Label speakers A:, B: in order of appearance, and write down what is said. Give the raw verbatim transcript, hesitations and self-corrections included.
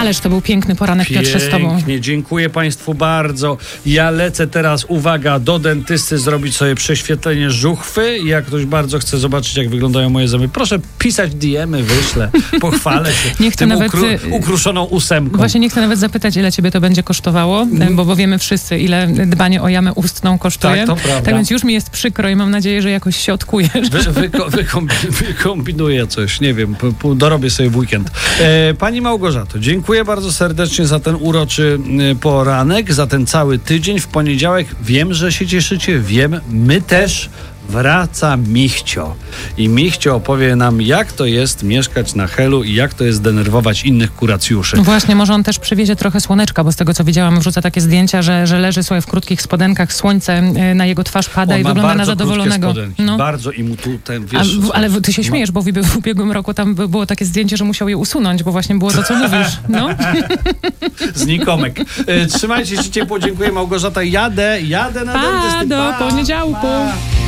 A: Ależ to był piękny poranek, Piotrze, z tobą.
B: Pięknie, dziękuję państwu bardzo. Ja lecę teraz, uwaga, do dentysty zrobić sobie prześwietlenie żuchwy. Jak ktoś bardzo chce zobaczyć, jak wyglądają moje zęby, proszę pisać D M y, wyślę, pochwalę się
A: Nie chcę
B: tym
A: nawet,
B: ukru, ukruszoną ósemką.
A: Właśnie nie chcę nawet zapytać, ile ciebie to będzie kosztowało, bo, bo wiemy wszyscy, ile dbanie o jamę ustną kosztuje.
B: Tak, to prawda.
A: Tak więc już mi jest przykro i mam nadzieję, że jakoś się odkujesz.
B: Wy, wyko, wykombi, wykombinuję coś, nie wiem, po, po, dorobię sobie w weekend. E, Pani Małgorzato, dziękuję bardzo serdecznie za ten uroczy e, poranek, za ten cały tydzień. W poniedziałek wiem, że się cieszycie, wiem, my też. Wraca Michcio. I Michcio opowie nam, jak to jest mieszkać na Helu i jak to jest denerwować innych kuracjuszy.
A: Właśnie, może on też przywiezie trochę słoneczka, bo z tego, co widziałam, wrzuca takie zdjęcia, że, że leży sobie w krótkich spodenkach, słońce na jego twarz pada
B: on
A: i
B: ma
A: wygląda na
B: bardzo
A: zadowolonego.
B: Spodenki,
A: no.
B: Bardzo i mu tu ten, wiesz...
A: A, w, ale ty się śmiejesz, bo w, w ubiegłym roku tam było takie zdjęcie, że musiał je usunąć, bo właśnie było to, co mówisz. No.
B: Znikomek. E, trzymajcie się ciepło, dziękuję Małgorzata. Jadę, jadę na
A: Pa,
B: dentysty.
A: do
B: Pa,
A: poniedziałku.
B: pa.